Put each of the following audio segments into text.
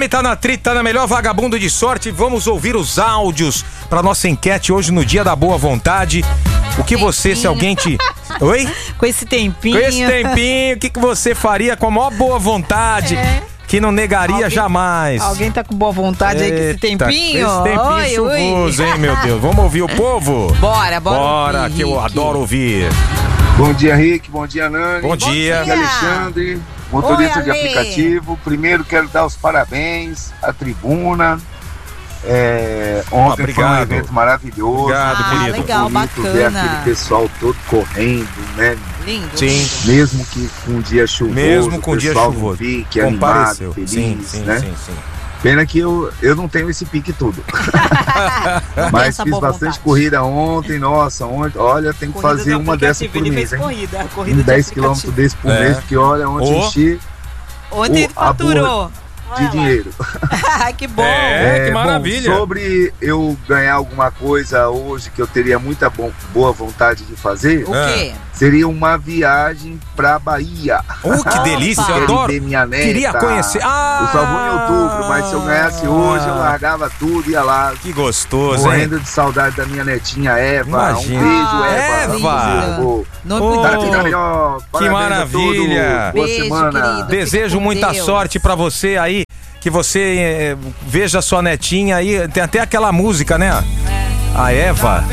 Tá na Tri, tá na melhor vagabundo de sorte. Vamos ouvir os áudios pra nossa enquete hoje no Dia da Boa Vontade. O que você, se alguém te... Oi? Com esse tempinho. Com esse tempinho, o que você faria com a maior boa vontade? Que não negaria jamais. Alguém tá com boa vontade aí com esse tempinho? Esse tempinho chuvoso, hein, meu Deus. Vamos ouvir o povo? Bora Bora, ouvir, que eu Rick. adoro ouvir. Bom dia, Rick. Bom dia, Nani. Bom dia. Aqui é Alexandre, motorista Oi, de Ale. aplicativo. Primeiro quero dar os parabéns à tribuna. Ontem foi obrigado. um evento maravilhoso. Obrigado, querido. Legal, Bonito ver bacana. aquele pessoal todo correndo, né? Lindo. Sim. Mesmo que com um dia chuvoso, Mesmo com o dia pessoal chuvoso. fique Compareceu. animado, feliz, Sim, né? sim. Pena que eu não tenho esse pique todo. Mas essa fiz boa bastante vontade. corrida ontem, nossa, olha, tem que fazer uma dessa por mês, hein? Um 10 km desse por mês, porque olha, ontem enchi Ontem a faturou. de dinheiro. Que bom. Que maravilha. Bom, sobre eu ganhar alguma coisa hoje que eu teria muita boa vontade de fazer, O quê? seria uma viagem pra Bahia. Que delícia, eu Quero adoro. ver minha neta. Queria conhecer. Eu só vou em outubro, mas se eu ganhasse hoje, eu largava tudo e ia lá. Que gostoso, hein? Morrendo de saudade da minha netinha Eva. Imagina. Um beijo, Eva. Eva. Nome Ô, Tá bonito. ficando melhor. Que Parabéns a maravilha. todos. Boa Beijo, semana. querido. Desejo Fica com muita Deus. sorte pra você aí. Que você veja a sua netinha aí. Tem até aquela música, né? A Eva.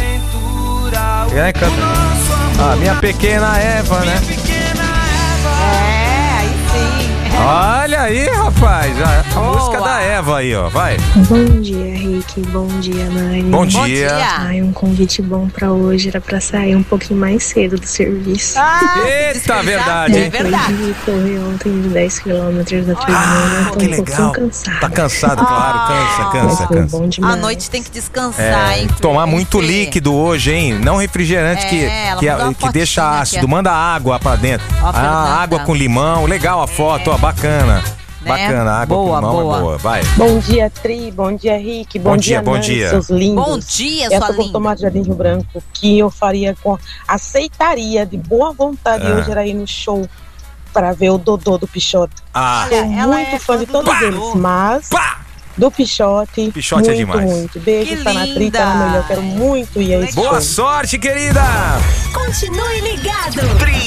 Canta. Minha pequena Eva, né? Aí sim. Olha aí, rapaz. A Boa. música da Eva aí, ó. Vai. Bom dia, Rick. Bom dia, Nani. Bom Bom dia. dia. Ai, um convite bom pra hoje era pra sair um pouquinho mais cedo do serviço. Eita, verdade, hein? É verdade. Depois de correr ontem de 10 km da tribuna, tô que um legal. pouquinho cansada. Tá cansado, claro. Mas Cansa. foi bom demais. À noite tem que descansar, hein? Tomar muito Fê? líquido hoje, hein? Não refrigerante ela mandou uma que deixa fotinha ácido. aqui, ó. Manda água pra dentro. Ó, Fernanda. Água com limão. Legal a foto, ó. Bacana. Né? Bacana. Água Boa, com limão boa. é boa. Vai. Bom dia, Tri. Bom dia, Rick. Bom dia, bom Nani, dia. seus lindos. Bom dia, Essa sua do linda. Tomate Jardim Rio Branco, que eu faria aceitaria de boa vontade hoje era ir no show para ver o Dodô do Pichote. Sou ela muito é fã de fã do todos Dodô. eles, mas Pá! do Pichote, Pichote muito, é demais. muito. Beijo, Que tá na Tri, linda. tá na melhor. Quero muito ir a esse Boa show. sorte, querida! Continue ligado.